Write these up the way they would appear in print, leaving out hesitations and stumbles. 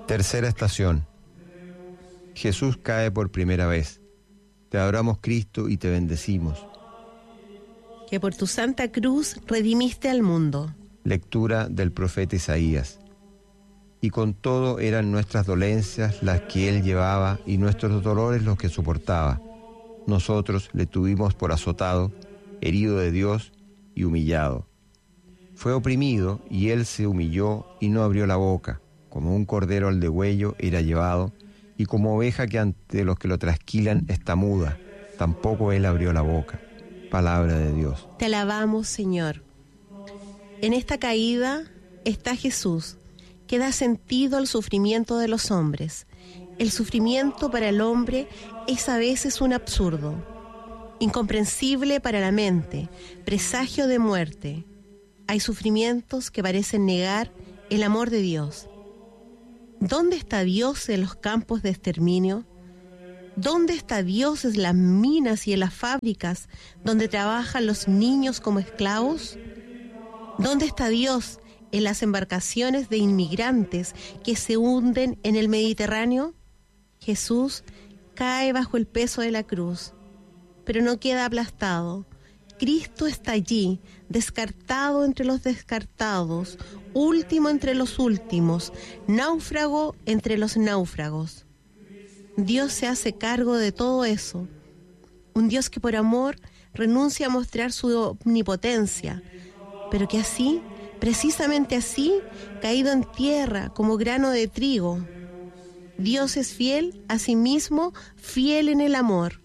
Tercera estación. Jesús cae por primera vez. Te adoramos, Cristo, y te bendecimos. Que por tu santa cruz redimiste al mundo. Lectura del profeta Isaías. Y con todo eran nuestras dolencias las que él llevaba y nuestros dolores los que soportaba. Nosotros le tuvimos por azotado, herido de Dios y humillado. Fue oprimido y él se humilló y no abrió la boca. Como un cordero al degüello era llevado, y como oveja que ante los que lo trasquilan está muda, tampoco él abrió la boca. Palabra de Dios. Te alabamos, Señor. En esta caída está Jesús, que da sentido al sufrimiento de los hombres. El sufrimiento para el hombre es a veces un absurdo, incomprensible para la mente, presagio de muerte. Hay sufrimientos que parecen negar el amor de Dios. ¿Dónde está Dios en los campos de exterminio? ¿Dónde está Dios en las minas y en las fábricas donde trabajan los niños como esclavos? ¿Dónde está Dios en las embarcaciones de inmigrantes que se hunden en el Mediterráneo? Jesús cae bajo el peso de la cruz, pero no queda aplastado. Cristo está allí, descartado entre los descartados, último entre los últimos, náufrago entre los náufragos. Dios se hace cargo de todo eso. Un Dios que por amor renuncia a mostrar su omnipotencia, pero que así, precisamente así, caído en tierra como grano de trigo. Dios es fiel a sí mismo, fiel en el amor.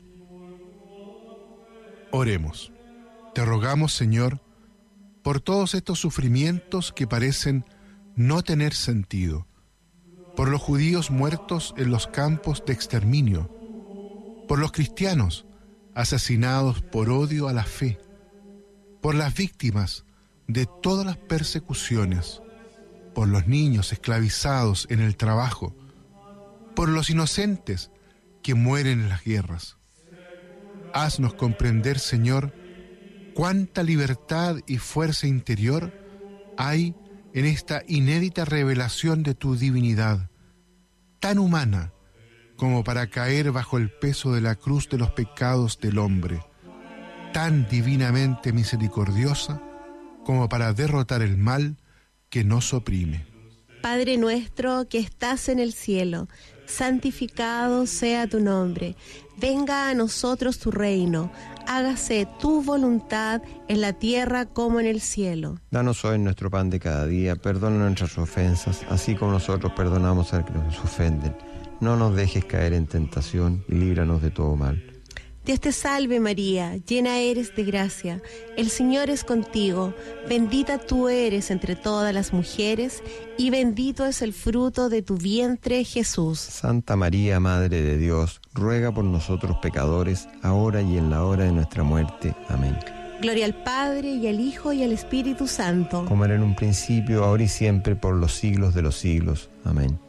Oremos. Te rogamos, Señor, por todos estos sufrimientos que parecen no tener sentido, por los judíos muertos en los campos de exterminio, por los cristianos asesinados por odio a la fe, por las víctimas de todas las persecuciones, por los niños esclavizados en el trabajo, por los inocentes que mueren en las guerras. Haznos comprender, Señor, cuánta libertad y fuerza interior hay en esta inédita revelación de tu divinidad, tan humana como para caer bajo el peso de la cruz de los pecados del hombre, tan divinamente misericordiosa como para derrotar el mal que nos oprime. Padre nuestro que estás en el cielo, santificado sea tu nombre. Venga a nosotros tu reino. Hágase tu voluntad en la tierra como en el cielo. Danos hoy nuestro pan de cada día. Perdona nuestras ofensas, así como nosotros perdonamos a los que nos ofenden. No nos dejes caer en tentación y líbranos de todo mal. Dios te salve María, llena eres de gracia, el Señor es contigo, bendita tú eres entre todas las mujeres, y bendito es el fruto de tu vientre, Jesús. Santa María, Madre de Dios, ruega por nosotros pecadores, ahora y en la hora de nuestra muerte. Amén. Gloria al Padre, y al Hijo, y al Espíritu Santo. Como era en un principio, ahora y siempre, por los siglos de los siglos. Amén.